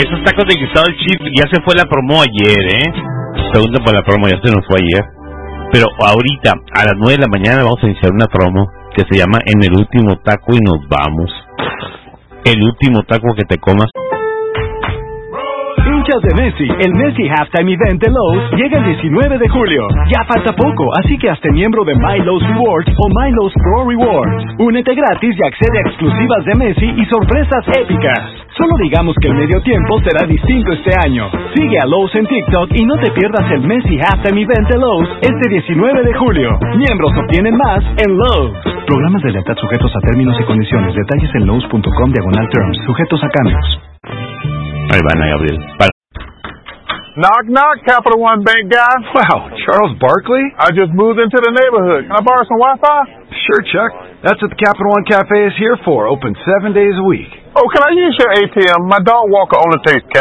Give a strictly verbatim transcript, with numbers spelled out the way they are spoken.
esos tacos de guisado el chip ya se fue la promo ayer, ¿eh? Pregunta por la promo, ya se nos fue ayer. Pero ahorita, a las nueve de la mañana, vamos a iniciar una promo que se llama En el último taco y nos vamos. El último taco que te comas. Hinchas de Messi, el Messi Halftime Event de Lowe's llega el diecinueve de julio. Ya falta poco, así que hazte miembro de My Lowe's Rewards o My Lowe's Pro Rewards. Únete gratis y accede a exclusivas de Messi y sorpresas épicas. Solo digamos que el medio tiempo será distinto este año. Sigue a Lowe's en TikTok y no te pierdas el Messi Halftime Event de Lowe's este diecinueve de julio. Miembros obtienen más en Lowe's. Programas de lealtad sujetos a términos y condiciones. Detalles en lowes punto com diagonal terms. Sujetos a cambios. Ahí van a Gabriel. Para. Knock, knock, Capital One Bank guy. Wow, Charles Barkley? I just moved into the neighborhood. Can I borrow some Wi-Fi? Sure, Chuck. That's what the Capital One Cafe is here for. Open seven days a week. Oh, can I use your A T M? My dog walker only takes cash.